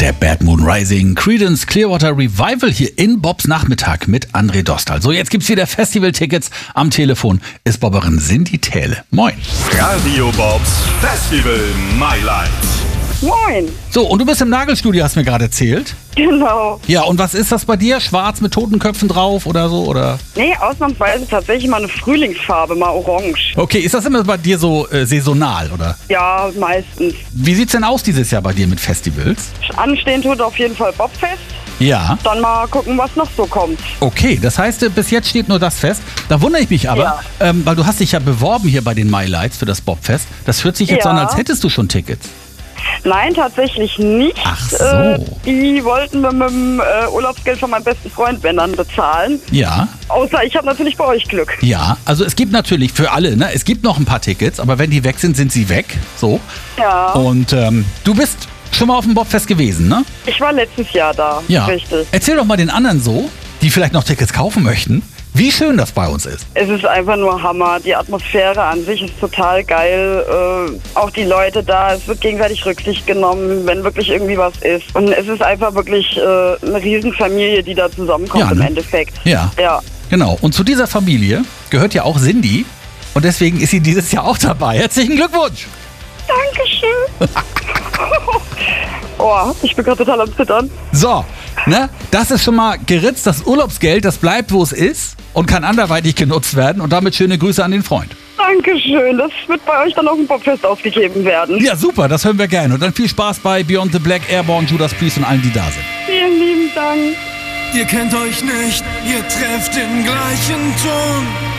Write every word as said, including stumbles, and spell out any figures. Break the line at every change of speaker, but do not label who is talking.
Der Bad Moon Rising Creedence Clearwater Revival hier in Bobs Nachmittag mit André Dostal. So, jetzt gibt's wieder Festivaltickets. Am Telefon ist Bobberin Cindy Thäle. Moin.
Radio Bobs Festival My Life.
Moin.
So, und du bist im Nagelstudio, hast mir gerade erzählt.
Genau.
Ja, und was ist das bei dir? Schwarz mit Totenköpfen drauf oder so, oder?
Nee, ausnahmsweise tatsächlich mal eine Frühlingsfarbe, mal orange.
Okay, ist das immer bei dir so äh, saisonal, oder?
Ja, meistens.
Wie sieht's denn aus dieses Jahr bei dir mit Festivals?
Anstehen tut auf jeden Fall Bobfest.
Ja.
Dann mal gucken, was noch so kommt.
Okay, das heißt, äh, bis jetzt steht nur das fest. Da wundere ich mich aber,
Ja.
ähm, weil du hast dich ja beworben hier bei den My Lights für das Bobfest. Das hört sich jetzt
Ja.
an, als hättest du schon Tickets.
Nein, tatsächlich nicht.
Ach so.
Äh, die wollten mir mit dem äh, Urlaubsgeld von meinem besten Freund, wenn dann, bezahlen.
Ja.
Außer ich habe natürlich bei euch Glück.
Ja, also es gibt natürlich für alle, ne? Es gibt noch ein paar Tickets, aber wenn die weg sind, sind sie weg. So.
Ja.
Und ähm, du bist schon mal auf dem Bobfest gewesen, ne?
Ich war letztes Jahr da.
Ja.
Richtig.
Erzähl doch mal den anderen so, die vielleicht noch Tickets kaufen möchten, wie schön das bei uns ist.
Es ist einfach nur Hammer. Die Atmosphäre an sich ist total geil. Äh, auch die Leute da. Es wird gegenseitig Rücksicht genommen, wenn wirklich irgendwie was ist. Und es ist einfach wirklich äh, eine Riesenfamilie, die da zusammenkommt
Ja,
im
ne?
Endeffekt.
Ja.
Ja.
Genau. Und zu dieser Familie gehört ja auch Cindy. Und deswegen ist sie dieses Jahr auch dabei. Herzlichen Glückwunsch!
Dankeschön. Oh, ich bin gerade total am Zittern.
So, ne? Das ist schon mal geritzt. Das Urlaubsgeld, das bleibt, wo es ist und kann anderweitig genutzt werden. Und damit schöne Grüße an den Freund.
Dankeschön. Das wird bei euch dann auf dem Bobfest ausgegeben werden.
Ja, super, das hören wir gerne. Und dann viel Spaß bei Beyond the Black, Airborne, Judas Priest und allen, die da sind.
Vielen lieben Dank.
Ihr kennt euch nicht, ihr trefft den gleichen Ton.